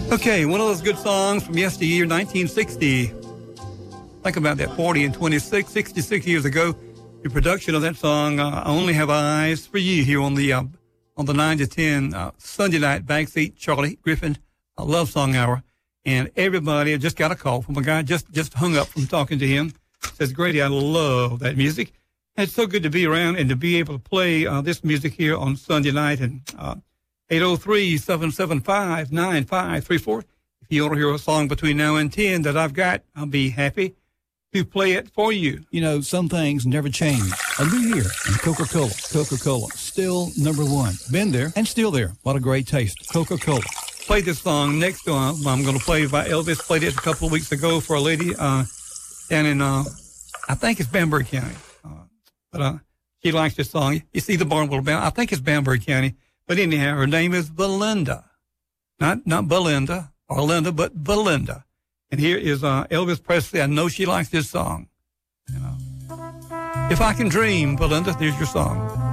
Okay, one of those good songs from yesteryear, 1960. Think about that, 40 and 26, 66 years ago. The production of that song, I Only Have Eyes for You, here on the 9 to 10 Sunday night Backseat Charlie Griffin Love Song Hour. And everybody just got a call from a guy just hung up from talking to him. Says, Grady, I love that music. And it's so good to be around and to be able to play this music here on Sunday night. And 803-775-9534. If you want to hear a song between now and 10 that I've got, I'll be happy to play it for you. You know, some things never change. A new year and Coca-Cola. Coca-Cola, still number one. Been there and still there. What a great taste. Coca-Cola. Play this song next I'm going to play by Elvis. Played it a couple of weeks ago for a lady down in, I think it's Bamberg County. But she likes this song. You see the Barnwell Band. I think it's Bamberg County. But anyhow, her name is Belinda. Not Belinda or Linda, but Belinda. And here is Elvis Presley. I know she likes this song. If I Can Dream, Belinda, there's your song.